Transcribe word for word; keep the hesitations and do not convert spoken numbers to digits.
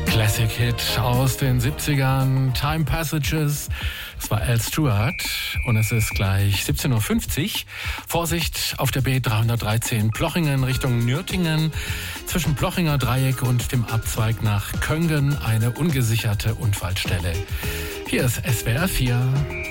Classic Hit aus den siebzigern, Time Passages. Das war Al Stewart und es ist gleich siebzehn Uhr fünfzig. Vorsicht auf der B dreihundertdreizehn Plochingen Richtung Nürtingen. Zwischen Plochinger Dreieck und dem Abzweig nach Köngen eine ungesicherte Unfallstelle. Hier ist S W R vier.